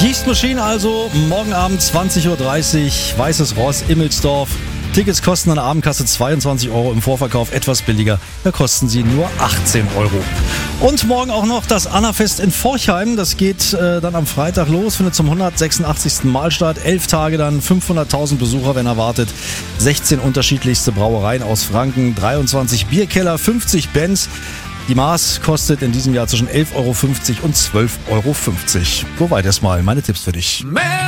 Yeast Machine also, morgen Abend 20.30 Uhr, Weißes Ross, Immelsdorf. Tickets kosten an der Abendkasse 22 Euro, im Vorverkauf etwas billiger, da kosten sie nur 18 Euro. Und morgen auch noch das Annafest in Forchheim, das geht dann am Freitag los, findet zum 186. Mal statt, 11 Tage dann, 500.000 Besucher werden erwartet, 16 unterschiedlichste Brauereien aus Franken, 23 Bierkeller, 50 Bands. Die Maß kostet in diesem Jahr zwischen 11,50 Euro und 12,50 Euro. Soweit erstmal meine Tipps für dich.